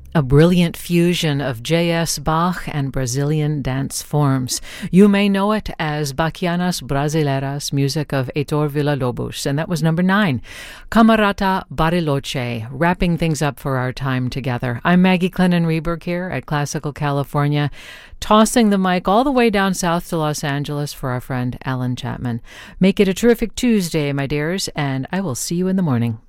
A brilliant fusion of J.S. Bach and Brazilian dance forms. You may know it as Baquianas Brasileiras, music of Heitor Villa-Lobos, and that was number 9. Camerata Bariloche, wrapping things up for our time together. I'm Maggie Clennon-Reberg here at Classical California, tossing the mic all the way down south to Los Angeles for our friend Alan Chapman. Make it a terrific Tuesday, my dears, and I will see you in the morning.